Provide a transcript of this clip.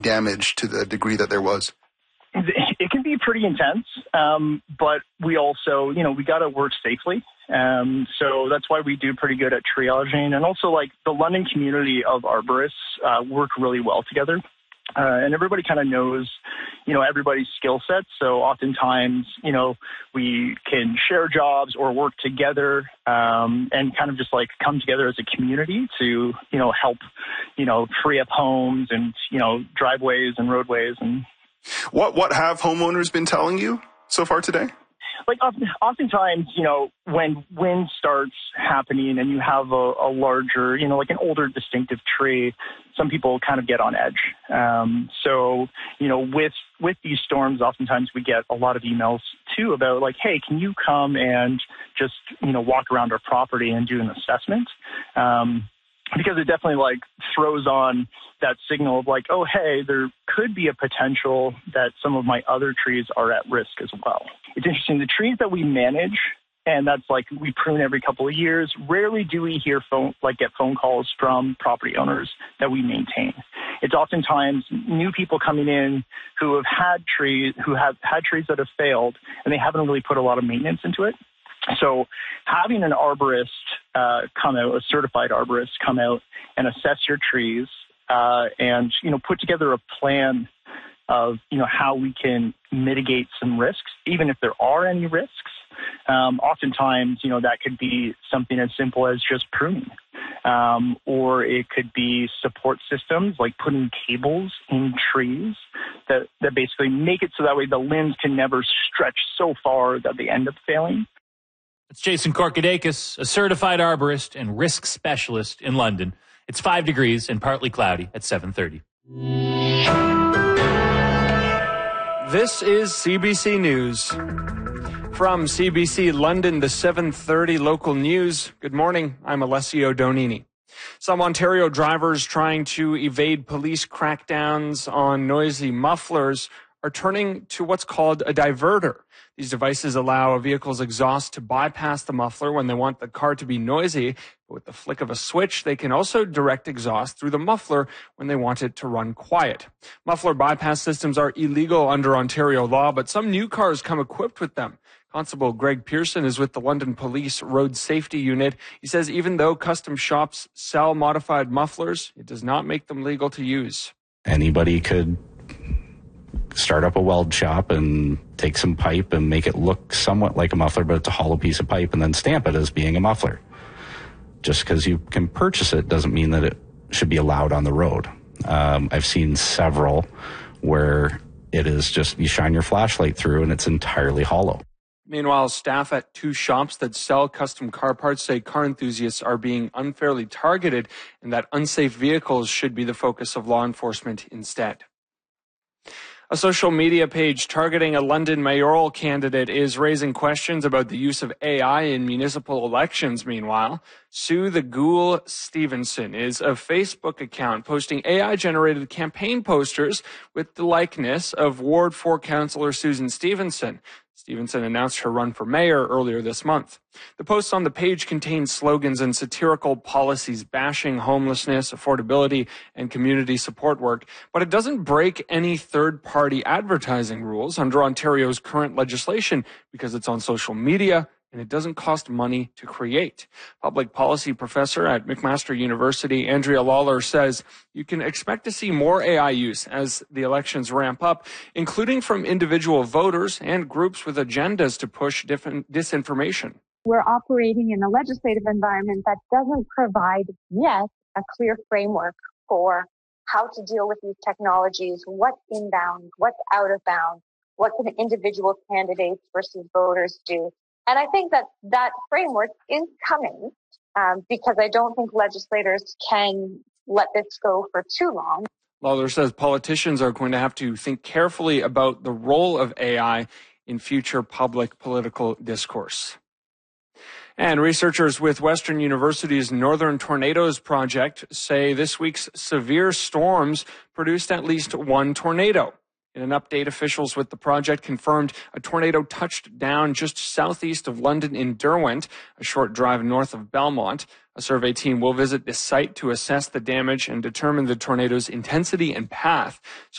damage to the degree that there was? It can be pretty intense, but we also, we got to work safely. So that's why we do pretty good at triaging. And also, like, the London community of arborists work really well together. And everybody kind of knows, everybody's skill sets. So oftentimes, we can share jobs or work together and kind of just like come together as a community to, help, free up homes and, driveways and roadways. And what have homeowners been telling you so far today? Like oftentimes, when wind starts happening and you have a larger, like an older distinctive tree, some people kind of get on edge. So, with these storms, oftentimes we get a lot of emails too about like, hey, can you come and just, walk around our property and do an assessment? Because it definitely like throws on that signal of like, oh, hey, there could be a potential that some of my other trees are at risk as well. It's interesting. The trees that we manage, and that's like we prune every couple of years, rarely do we hear get phone calls from property owners that we maintain. It's oftentimes new people coming in who have had trees that have failed, and they haven't really put a lot of maintenance into it. So having an arborist come out, a certified arborist come out and assess your trees and, put together a plan of, how we can mitigate some risks, even if there are any risks. Oftentimes, that could be something as simple as just pruning. Or it could be support systems like putting cables in trees that basically make it so that way the limbs can never stretch so far that they end up failing. It's Jason Korkidakis, a certified arborist and risk specialist in London. It's 5 degrees and partly cloudy at 7:30. This is CBC News. From CBC London, the 7:30 local news. Good morning. I'm Alessio Donini. Some Ontario drivers trying to evade police crackdowns on noisy mufflers are turning to what's called a diverter. These devices allow a vehicle's exhaust to bypass the muffler when they want the car to be noisy. But with the flick of a switch, they can also direct exhaust through the muffler when they want it to run quiet. Muffler bypass systems are illegal under Ontario law, but some new cars come equipped with them. Constable Greg Pearson is with the London Police Road Safety Unit. He says even though custom shops sell modified mufflers, it does not make them legal to use. Anybody could start up a weld shop and take some pipe and make it look somewhat like a muffler, but it's a hollow piece of pipe, and then stamp it as being a muffler. Just because you can purchase it doesn't mean that it should be allowed on the road. I've seen several where it is just you shine your flashlight through and it's entirely hollow. Meanwhile, staff at 2 shops that sell custom car parts say car enthusiasts are being unfairly targeted and that unsafe vehicles should be the focus of law enforcement instead. A social media page targeting a London mayoral candidate is raising questions about the use of AI in municipal elections. Meanwhile, Sue the Ghoul Stevenson is a Facebook account posting AI-generated campaign posters with the likeness of Ward 4 Councillor Susan Stevenson. Stevenson announced her run for mayor earlier this month. The posts on the page contain slogans and satirical policies bashing homelessness, affordability, and community support work, but it doesn't break any third-party advertising rules under Ontario's current legislation because it's on social media and it doesn't cost money to create. Public policy professor at McMaster University, Andrea Lawler, says you can expect to see more AI use as the elections ramp up, including from individual voters and groups with agendas to push different disinformation. We're operating in a legislative environment that doesn't provide yet a clear framework for how to deal with these technologies, what's inbound, what's out of bounds, what can individual candidates versus voters do. And I think that framework is coming because I don't think legislators can let this go for too long. Lawler says politicians are going to have to think carefully about the role of AI in future public political discourse. And researchers with Western University's Northern Tornadoes Project say this week's severe storms produced at least one tornado. In an update, officials with the project confirmed a tornado touched down just southeast of London in Derwent, a short drive north of Belmont. A survey team will visit the site to assess the damage and determine the tornado's intensity and path.